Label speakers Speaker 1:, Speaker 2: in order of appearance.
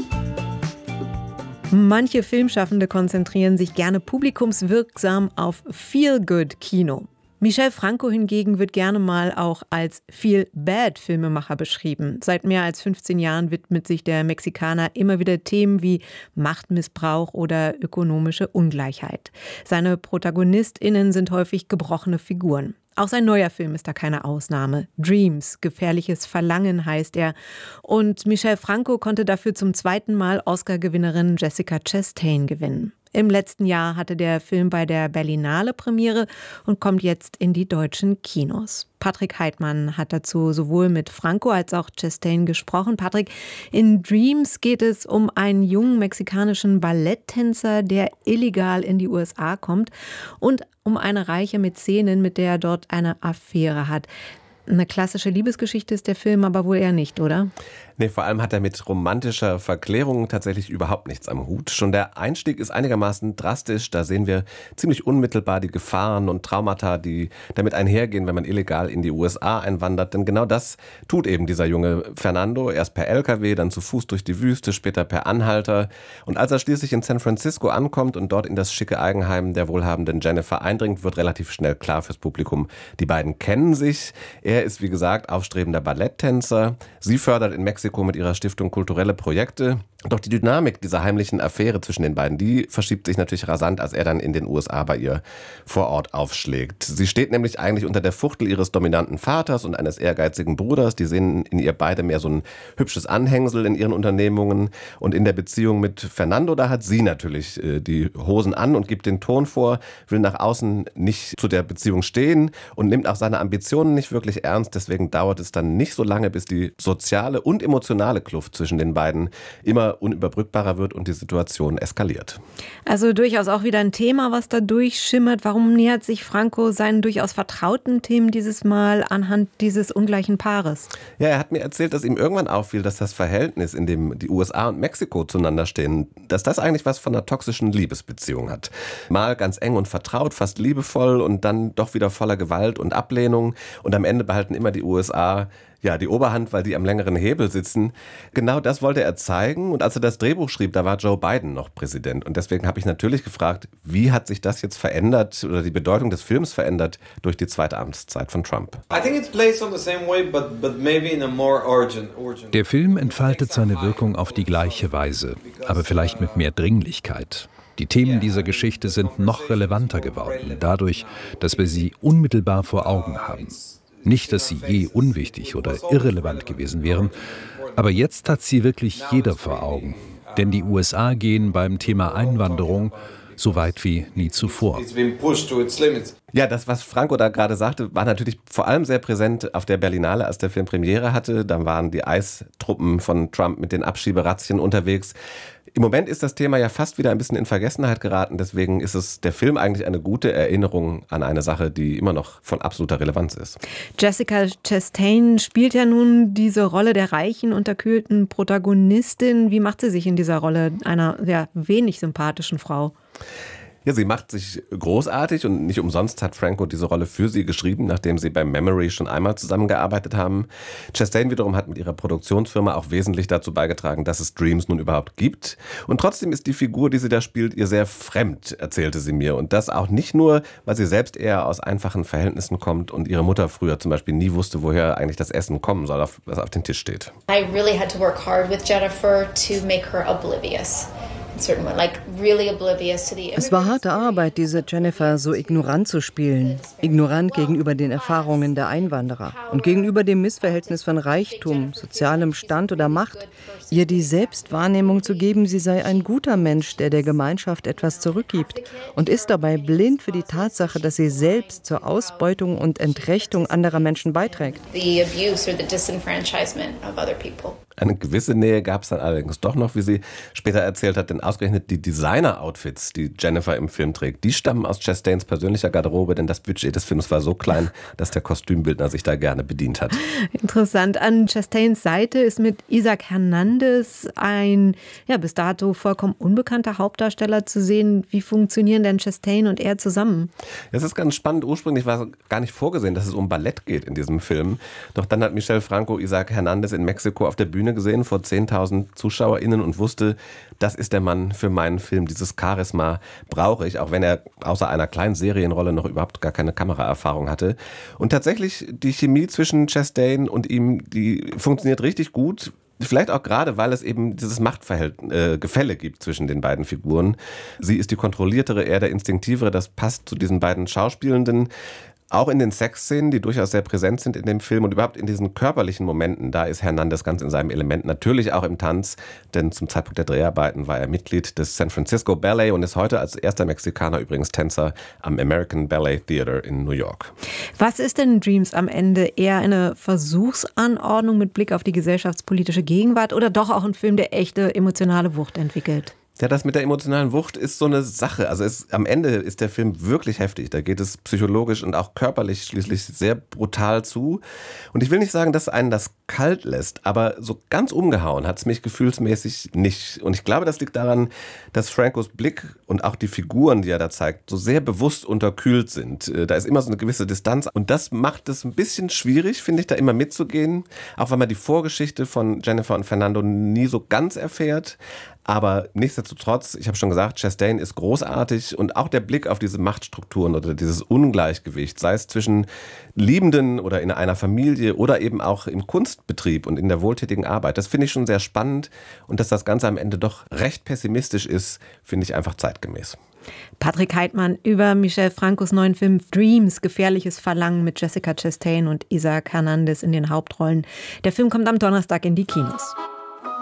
Speaker 1: Manche Filmschaffende konzentrieren sich gerne publikumswirksam auf Feel-Good-Kino. Michel Franco hingegen wird gerne mal auch als Feel-Bad-Filmemacher beschrieben. Seit mehr als 15 Jahren widmet sich der Mexikaner immer wieder Themen wie Machtmissbrauch oder ökonomische Ungleichheit. Seine ProtagonistInnen sind häufig gebrochene Figuren. Auch sein neuer Film ist da keine Ausnahme. Dreams, gefährliches Verlangen heißt er. Und Michel Franco konnte dafür zum zweiten Mal Oscar-Gewinnerin Jessica Chastain gewinnen. Im letzten Jahr hatte der Film bei der Berlinale Premiere und kommt jetzt in die deutschen Kinos. Patrick Heitmann hat dazu sowohl mit Franco als auch Chastain gesprochen. Patrick, in Dreams geht es um einen jungen mexikanischen Balletttänzer, der illegal in die USA kommt, und um eine reiche Mäzenin, mit der er dort eine Affäre hat. Eine klassische Liebesgeschichte ist der Film aber wohl eher nicht, oder?
Speaker 2: Nee, vor allem hat er mit romantischer Verklärung tatsächlich überhaupt nichts am Hut. Schon der Einstieg ist einigermaßen drastisch. Da sehen wir ziemlich unmittelbar die Gefahren und Traumata, die damit einhergehen, wenn man illegal in die USA einwandert. Denn genau das tut eben dieser junge Fernando. Erst per LKW, dann zu Fuß durch die Wüste, später per Anhalter. Und als er schließlich in San Francisco ankommt und dort in das schicke Eigenheim der wohlhabenden Jennifer eindringt, wird relativ schnell klar fürs Publikum, die beiden kennen sich. Er ist, wie gesagt, aufstrebender Balletttänzer. Sie fördert in Mexiko mit ihrer Stiftung kulturelle Projekte. Doch die Dynamik dieser heimlichen Affäre zwischen den beiden, die verschiebt sich natürlich rasant, als er dann in den USA bei ihr vor Ort aufschlägt. Sie steht nämlich eigentlich unter der Fuchtel ihres dominanten Vaters und eines ehrgeizigen Bruders. Die sehen in ihr beide mehr so ein hübsches Anhängsel in ihren Unternehmungen. Und in der Beziehung mit Fernando, da hat sie natürlich die Hosen an und gibt den Ton vor, will nach außen nicht zu der Beziehung stehen und nimmt auch seine Ambitionen nicht wirklich ernst. Deswegen dauert es dann nicht so lange, bis die soziale und emotionale Kluft zwischen den beiden immer unüberbrückbarer wird und die Situation eskaliert.
Speaker 1: Also durchaus auch wieder ein Thema, was da durchschimmert. Warum nähert sich Franco seinen durchaus vertrauten Themen dieses Mal anhand dieses ungleichen Paares?
Speaker 2: Ja, er hat mir erzählt, dass ihm irgendwann auffiel, dass das Verhältnis, in dem die USA und Mexiko zueinander stehen, dass das eigentlich was von einer toxischen Liebesbeziehung hat. Mal ganz eng und vertraut, fast liebevoll und dann doch wieder voller Gewalt und Ablehnung. Und am Ende behalten immer die USA die Oberhand, weil die am längeren Hebel sitzen. Genau das wollte er zeigen. Und als er das Drehbuch schrieb, da war Joe Biden noch Präsident. Und deswegen habe ich natürlich gefragt, wie hat sich das jetzt verändert oder die Bedeutung des Films verändert durch die zweite Amtszeit von Trump?
Speaker 3: Der Film entfaltet seine Wirkung auf die gleiche Weise, aber vielleicht mit mehr Dringlichkeit. Die Themen dieser Geschichte sind noch relevanter geworden, dadurch, dass wir sie unmittelbar vor Augen haben. Nicht, dass sie je unwichtig oder irrelevant gewesen wären, aber jetzt hat sie wirklich jeder vor Augen. Denn die USA gehen beim Thema Einwanderung so weit wie nie zuvor.
Speaker 2: Ja, das, was Franco da gerade sagte, war natürlich vor allem sehr präsent auf der Berlinale, als der Film Premiere hatte. Da waren die Eistruppen von Trump mit den Abschieberazzien unterwegs. Im Moment ist das Thema ja fast wieder ein bisschen in Vergessenheit geraten. Deswegen ist der Film eigentlich eine gute Erinnerung an eine Sache, die immer noch von absoluter Relevanz ist. Jessica
Speaker 1: Chastain spielt ja nun diese Rolle der reichen, unterkühlten Protagonistin. Wie macht sie sich in dieser Rolle einer wenig sympathischen Frau?
Speaker 2: Ja, sie macht sich großartig und nicht umsonst hat Franco diese Rolle für sie geschrieben, nachdem sie bei Memory schon einmal zusammengearbeitet haben. Chastain wiederum hat mit ihrer Produktionsfirma auch wesentlich dazu beigetragen, dass es Dreams nun überhaupt gibt. Und trotzdem ist die Figur, die sie da spielt, ihr sehr fremd, erzählte sie mir. Und das auch nicht nur, weil sie selbst eher aus einfachen Verhältnissen kommt und ihre Mutter früher zum Beispiel nie wusste, woher eigentlich das Essen kommen soll, was auf den Tisch steht.
Speaker 4: I really had to work hard with Jennifer to make her oblivious.
Speaker 5: Es war harte Arbeit, diese Jennifer so ignorant zu spielen. Ignorant gegenüber den Erfahrungen der Einwanderer und gegenüber dem Missverhältnis von Reichtum, sozialem Stand oder Macht. Ihr die Selbstwahrnehmung zu geben, sie sei ein guter Mensch, der Gemeinschaft etwas zurückgibt und ist dabei blind für die Tatsache, dass sie selbst zur Ausbeutung und Entrechtung anderer Menschen beiträgt.
Speaker 2: Eine gewisse Nähe gab es dann allerdings doch noch, wie sie später erzählt hat, denn ausgerechnet die Designer-Outfits, die Jennifer im Film trägt, die stammen aus Chastains persönlicher Garderobe, denn das Budget des Films war so klein, dass der Kostümbildner sich da gerne bedient hat.
Speaker 1: Interessant. An Chastains Seite ist mit Isaac Hernandez ein bis dato vollkommen unbekannter Hauptdarsteller zu sehen. Wie funktionieren denn Chastain und er zusammen?
Speaker 2: Das ist ganz spannend. Ursprünglich war gar nicht vorgesehen, dass es um Ballett geht in diesem Film. Doch dann hat Michel Franco Isaac Hernandez in Mexiko auf der Bühne Bühne gesehen vor 10.000 ZuschauerInnen und wusste, das ist der Mann für meinen Film. Dieses Charisma brauche ich, auch wenn er außer einer kleinen Serienrolle noch überhaupt gar keine Kameraerfahrung hatte. Und tatsächlich, die Chemie zwischen Chastain und ihm, die funktioniert richtig gut. Vielleicht auch gerade, weil es eben dieses Machtgefälle gibt zwischen den beiden Figuren. Sie ist die kontrolliertere, er der instinktivere. Das passt zu diesen beiden Schauspielenden. Auch in den Sexszenen, die durchaus sehr präsent sind in dem Film und überhaupt in diesen körperlichen Momenten, da ist Hernandez ganz in seinem Element. Natürlich auch im Tanz, denn zum Zeitpunkt der Dreharbeiten war er Mitglied des San Francisco Ballet und ist heute als erster Mexikaner übrigens Tänzer am American Ballet Theater in New York.
Speaker 1: Was ist denn Dreams am Ende? Eher eine Versuchsanordnung mit Blick auf die gesellschaftspolitische Gegenwart oder doch auch ein Film, der echte emotionale Wucht entwickelt?
Speaker 2: Ja, das mit der emotionalen Wucht ist so eine Sache. Also am Ende ist der Film wirklich heftig. Da geht es psychologisch und auch körperlich schließlich sehr brutal zu. Und ich will nicht sagen, dass einen das kalt lässt, aber so ganz umgehauen hat es mich gefühlsmäßig nicht. Und ich glaube, das liegt daran, dass Francos Blick und auch die Figuren, die er da zeigt, so sehr bewusst unterkühlt sind. Da ist immer so eine gewisse Distanz. Und das macht es ein bisschen schwierig, finde ich, da immer mitzugehen. Auch wenn man die Vorgeschichte von Jennifer und Fernando nie so ganz erfährt. Aber nichtsdestotrotz, ich habe schon gesagt, Chastain ist großartig und auch der Blick auf diese Machtstrukturen oder dieses Ungleichgewicht, sei es zwischen Liebenden oder in einer Familie oder eben auch im Kunstbetrieb und in der wohltätigen Arbeit, das finde ich schon sehr spannend und dass das Ganze am Ende doch recht pessimistisch ist, finde ich einfach zeitgemäß.
Speaker 1: Patrick Heitmann über Michel Francos neuen Film Dreams, gefährliches Verlangen mit Jessica Chastain und Isaac Hernandez in den Hauptrollen. Der Film kommt am Donnerstag in die Kinos.